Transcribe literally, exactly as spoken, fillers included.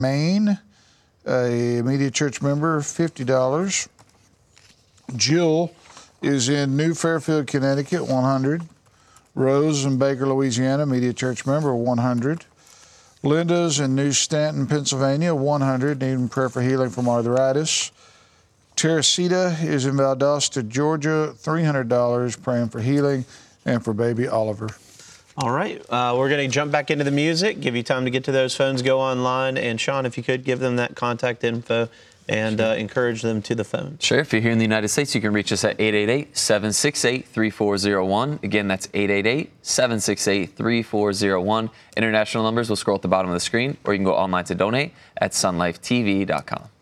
Maine, a Immediate Church member, fifty dollars. Jill is in New Fairfield, Connecticut, one hundred dollars. Rose in Baker, Louisiana, Immediate Church member, one hundred dollars. Linda's in New Stanton, Pennsylvania, one hundred dollars, needing prayer for healing from arthritis. Teresita is in Valdosta, Georgia, three hundred dollars, praying for healing and for baby Oliver. All right, uh, we're going to jump back into the music, give you time to get to those phones, go online, and Sean, if you could give them that contact info and uh, encourage them to the phone. Sure. If you're here in the United States, you can reach us at eight eight eight, seven six eight, three four zero one. Again, that's eight eight eight, seven six eight, three four zero one. International numbers will scroll at the bottom of the screen, or you can go online to donate at sun life t v dot com.